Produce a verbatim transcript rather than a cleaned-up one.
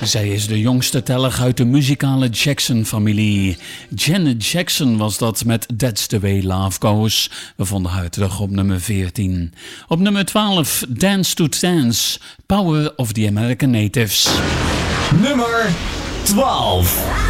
Zij is de jongste telg uit de muzikale Jackson-familie. Janet Jackson was dat met That's the Way Love Goes. We vonden haar terug op nummer veertien. Op nummer twaalf, Dance to Dance, Power of the American Natives. Nummer twaalf.